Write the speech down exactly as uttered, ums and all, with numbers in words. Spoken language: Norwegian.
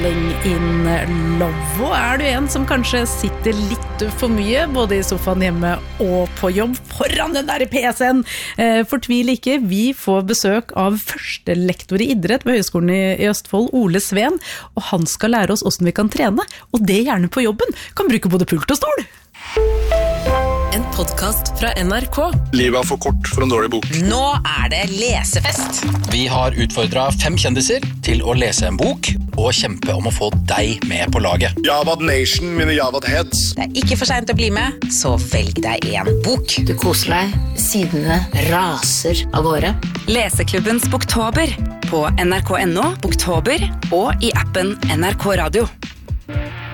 In Lovo. Er du en som kanskje sitter litt for mye, både i sofaen hjemme og på jobb, foran den der P C-en? Eh, fortvil ikke, vi får besøk av første lektor i idrett ved Høgskolen i, i Østfold, Ole Sveen, og han skal lære oss hvordan vi kan trene, og det gjerne på jobben. Kan bruke både pult og stol. En podcast fra N R K. Livet er for kort for en dårlig bok. Nå er det lesefest. Vi har utfordret fem kjendiser til å lese en bok og kjempe om å få deg med på laget. Javad Nation, mine Javad Heads. Det er ikke for sent å bli med, så velg deg en bok. Du koser deg, sidene raser av gårde. Leseklubbens Boktober på N R K punktum no, Boktober og i appen N R K Radio.